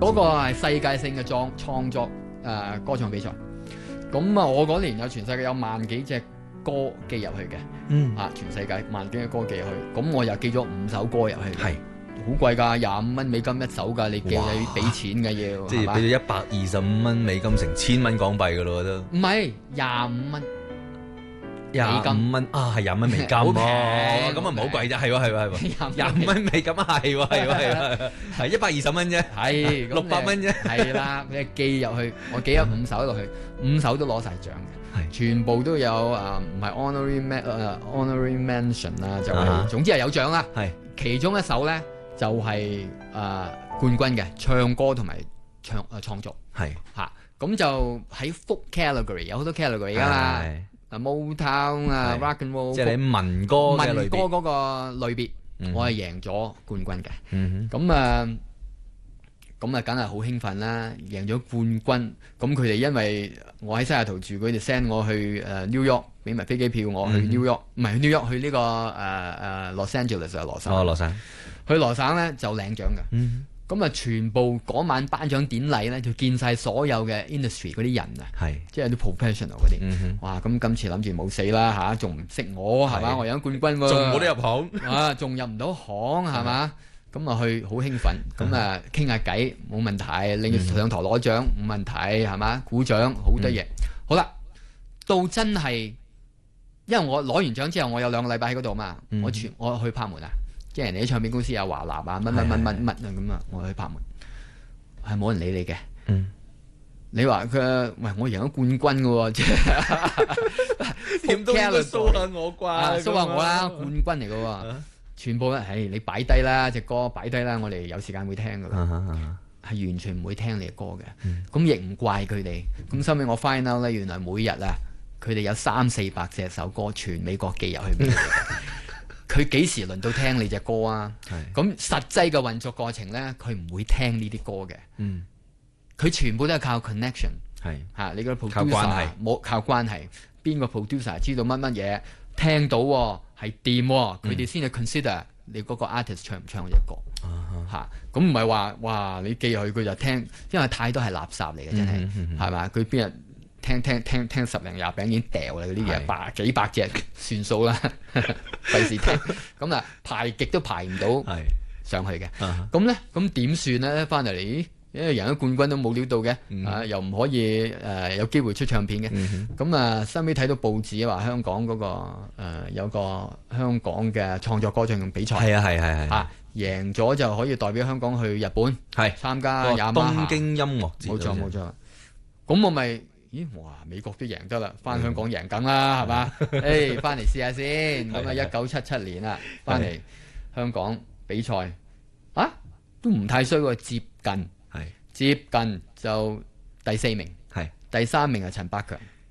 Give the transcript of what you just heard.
嗰個係世界性嘅創作歌唱比賽。咁啊，我嗰年有全世界有萬幾隻歌寄入去嘅，全世界萬幾隻歌寄入去，咁我又寄咗5首歌入去，係好貴㗎，25蚊美金一首㗎，你寄你俾錢嘅要， 即係俾咗125蚊美金，成1000蚊港幣㗎咯都。 唔係25蚊。 25蚊啊，係20蚊美金喎，咁啊唔好貴啫，係喎，25蚊美金啊，係120蚊啫， 係 600蚊啫， 係啦，你寄入去，我寄咗5首落去，5首都攞晒獎嘅，全部都有唔係 honorary mention 啦，就係總之係有獎啦，係其中一首咧就係冠軍嘅唱歌同埋創作，係嚇，咁就喺 folk category 有好多 category 㗎嘛。Motown rock and roll， 即係你民歌嗰個類別，我係贏咗冠軍嘅。咁啊，梗係好興奮啦！贏咗冠軍，咁佢哋因為我喺西雅圖住，佢哋 send 我去New York，俾埋飛機票我去 New York，唔係去 New York，去呢個Los Angeles 啊，羅省。羅省。去羅省咧就領獎嘅。咁啊，全部嗰晚頒獎典禮咧，就見晒所有嘅 industry 嗰啲人啊，係即係啲 professional 嗰啲。哇！咁今次諗住冇死啦嚇，仲唔識我係嘛？我贏冠軍喎， 仲冇得入行啊，仲入唔到行係嘛？咁啊去好興奮，咁啊傾下偈冇問題，拎上台攞獎冇問題係嘛？鼓掌好多嘢。好啦，到真係，因為我攞完獎之後，我有2個禮拜喺嗰度嘛，我去拍門啊。即係人哋啲唱片公司有華納啊，乜啊咁啊，我去拍門，係冇人理你嘅。你話佢喂，我贏咗冠軍嘅喎，即係點都應該蘇下我啩， 蘇下我啦，冠軍嚟嘅喎，全部咧，你擺低啦，隻歌擺低啦，我哋有時間會聽嘅啦，係完全唔會聽你嘅歌嘅。咁亦唔怪佢哋。咁收尾我 find out 咧，原來每日啊，佢哋有300-400隻首歌，全美國寄入去俾佢哋。佢幾時輪到聽你隻歌啊？咁實際嘅運作過程咧，佢唔會聽呢啲歌嘅。佢全部都係靠 connection， 你個 producer 冇靠關係，邊個 producer 知道乜嘢，聽到係掂，佢哋先至 consider 你嗰個 artist 唱唔唱隻歌。咁唔係話哇你寄入去佢就聽，因為太多係垃圾嚟嘅，真係係嘛？佢邊日？聽10零20餅已經掉啦，嗰啲嘢幾百隻算數啦，費事聽。咁啊排極都排唔到上去嘅。咁點算咧？翻嚟嚟，因為贏咗冠軍都冇料到嘅，又唔可以有機會出唱片嘅。咁啊，收尾睇到報紙話香港嗰個有個香港嘅創作歌唱比賽，係贏咗就可以代表香港去日本參加東京音樂節。 冇錯。咁我咪。咦！哇！美國都贏得啦，翻香港贏緊啦，係嘛？翻嚟試下先。咁啊，1977年啦，翻嚟香港比賽都唔太衰喎，接近就第4名，第3名係陳百強，